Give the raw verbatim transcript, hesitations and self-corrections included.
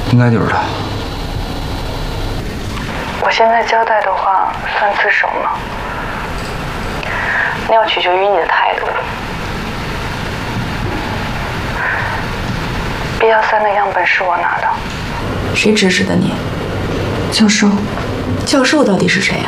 应该就是他。 我现在交代的话，算自首吗？那要取决于你的态度。B 幺三的样本是我拿的。 谁指使的你？教授。教授到底是谁啊？